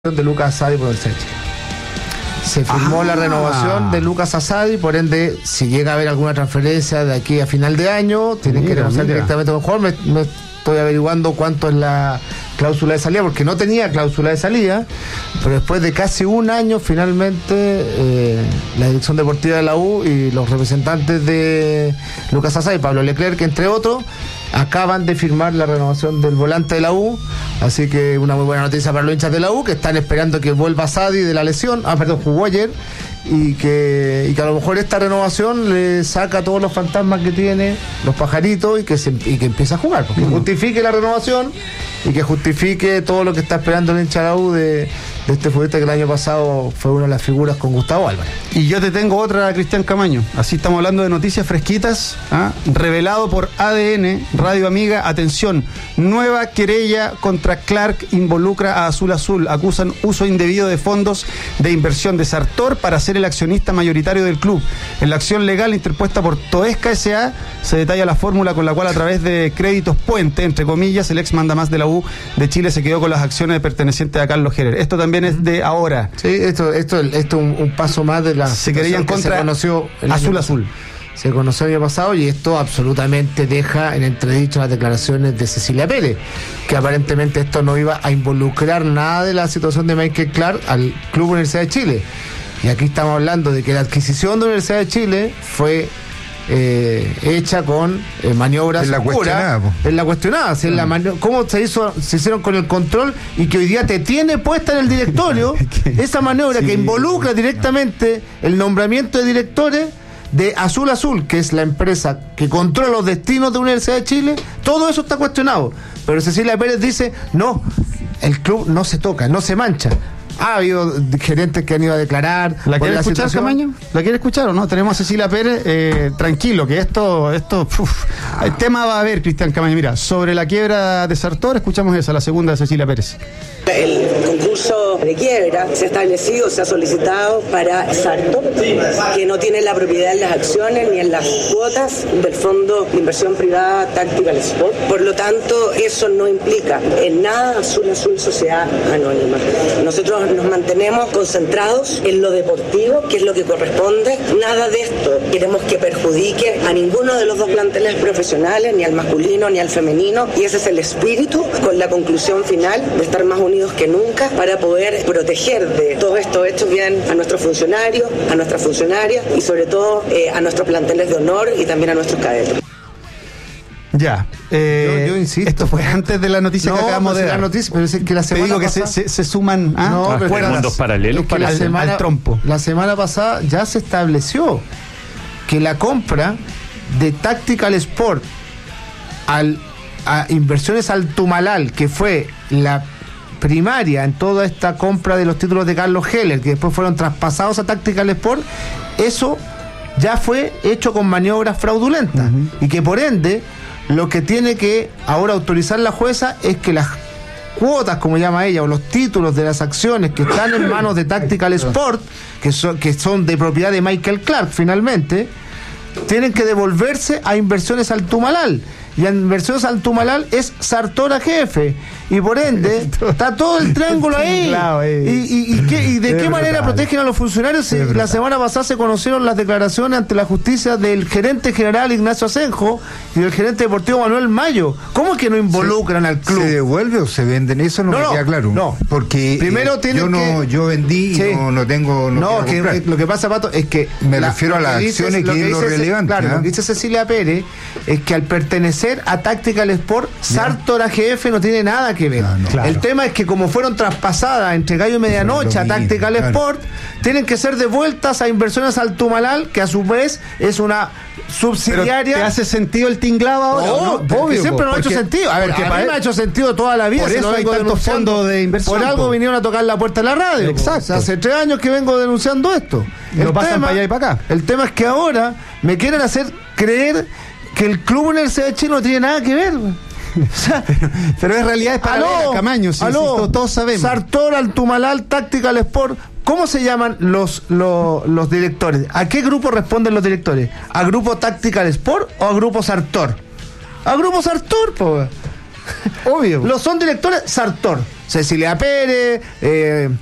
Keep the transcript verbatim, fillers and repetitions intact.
de Lucas Asadi por el Seche. Se firmó ah. la renovación de Lucas Asadi, por ende, si llega a haber alguna transferencia de aquí a final de año, tienen mira, que negociar mira. directamente con el jugador. Me, me estoy averiguando cuánto es la cláusula de salida, porque no tenía cláusula de salida, pero después de casi un año, finalmente, eh, la dirección deportiva de la U y los representantes de Lucas Asadi, Pablo Leclerc, entre otros, acaban de firmar la renovación del volante de la U, así que una muy buena noticia para los hinchas de la U, que están esperando que vuelva Asadi de la lesión, ah, perdón, jugó ayer, y que, y que a lo mejor esta renovación le saca todos los fantasmas que tiene, los pajaritos, y que, se, y que empiece a jugar, porque mm. justifique la renovación y que justifique todo lo que está esperando el hincha de la U de, de este futbolista que el año pasado fue una de las figuras con Gustavo Álvarez. Y yo te tengo otra, Cristian Camaño. Así estamos hablando de noticias fresquitas, ¿ah? Revelado por A D N, Radio Amiga. Atención, nueva querella contra Clark involucra a Azul Azul. Acusan uso indebido de fondos de inversión de Sartor para ser el accionista mayoritario del club. En la acción legal interpuesta por Toesca S A se detalla la fórmula con la cual, a través de créditos puente, entre comillas, el ex mandamás de la U de Chile se quedó con las acciones pertenecientes a Carlos Herer. Esto también es de ahora. Sí, esto esto esto un, un paso más de la se querían contra se conoció Azul Azul. Se conoció el año pasado, y esto absolutamente deja en entredicho las declaraciones de Cecilia Pérez, que aparentemente esto no iba a involucrar nada de la situación de Michael Clark al Club Universidad de Chile. Y aquí estamos hablando de que la adquisición de la Universidad de Chile fue Eh, hecha con eh, maniobras en la cuestionada, en la cuestionada, si en la mani- cómo se hizo, se hicieron con el control, y que hoy día te tiene puesta en el directorio esa maniobra sí, que involucra directamente el nombramiento de directores de Azul Azul, que es la empresa que controla los destinos de la Universidad de Chile. Todo eso está cuestionado, pero Cecilia Pérez dice no, el club no se toca, no se mancha. Ha habido gerentes que han ido a declarar. ¿La quiere la escuchar, situación. Camaño? ¿La quiere escuchar o no? Tenemos a Cecilia Pérez. Eh, tranquilo, que esto, esto, uf, el tema va a haber, Cristian Camaño. Mira, sobre la quiebra de Sartor, escuchamos esa, la segunda de Cecilia Pérez. El concurso de quiebra se ha establecido, se ha solicitado para Sartor, que no tiene la propiedad en las acciones ni en las cuotas del Fondo de Inversión Privada Tactical Sport. Por lo tanto, eso no implica en nada Azul Azul Sociedad Anónima. Nosotros nos mantenemos concentrados en lo deportivo, que es lo que corresponde. Nada de esto queremos que perjudique a ninguno de los dos planteles profesionales, ni al masculino ni al femenino, y ese es el espíritu, con la conclusión final de estar más unidos que nunca para poder proteger de todos estos hechos bien a nuestros funcionarios, a nuestras funcionarias y sobre todo eh, a nuestros planteles de honor y también a nuestros cadetes. Ya, eh, yo, yo insisto. Esto fue antes de la noticia no, que acabamos de dar. La noticia, pero es que la semana Te digo que pasada, se, se, se suman ¿ah? no, las pero mundos paralelos es que para la al, semana, al trompo. La semana pasada ya se estableció que la compra de Tactical Sport al, a Inversiones al Tumalal, que fue la primaria en toda esta compra de los títulos de Carlos Heller, que después fueron traspasados a Tactical Sport, eso ya fue hecho con maniobras fraudulentas, uh-huh. y que por ende lo que tiene que ahora autorizar la jueza es que las cuotas, como llama ella, o los títulos de las acciones que están en manos de Tactical Sport, que son, que son de propiedad de Michael Clark finalmente, tienen que devolverse a Inversiones al Tumalal. Y en Inversiones al Tumalal es Sartor A G F, y por ende está todo el triángulo ahí. ¿Y, y, y, qué, y de qué manera protegen a los funcionarios? Si la semana pasada se conocieron las declaraciones ante la justicia del gerente general Ignacio Asenjo y del gerente deportivo Manuel Mayo. ¿Cómo es que no involucran ¿Se, al club? ¿Se devuelve o se venden? Eso no, no me queda claro. No, porque primero eh, yo no que, yo vendí sí. y no, no tengo. No, no que, lo que pasa, Pato, es que me la, refiero a las acciones, que, que es lo relevante. Claro, ¿eh? lo que dice Cecilia Pérez es que al pertenecer a Tactical Sport, Sartor A G F no tiene nada que ver. No, no. Claro. El tema es que como fueron traspasadas entre gallo y medianoche a Tactical claro. Sport, tienen que ser devueltas a Inversiones al Tumalal, que a su vez es una subsidiaria. ¿Pero te hace sentido el tinglado ahora? No, no, obvio, siempre no ha hecho sentido. A ver, porque a mí me ha hecho sentido toda la vida. Por eso hay tantos fondos de inversión. Por algo vinieron a tocar la puerta de la radio. Exacto. O sea, hace tres años que vengo denunciando esto. Lo pasan para allá y para acá. El tema es que ahora me quieren hacer creer que el Club Universidad de Chile no tiene nada que ver. O sea, pero, pero en realidad es para Camaño, si, aló, si todos sabemos. Sartor al Tumalal, Tactical Sport. ¿Cómo se llaman los, los, los directores? ¿A qué grupo responden los directores? ¿A grupo Tactical Sport o a grupo Sartor? A grupo Sartor, pues. Obvio. Los son directores Sartor. Cecilia Pérez, eh,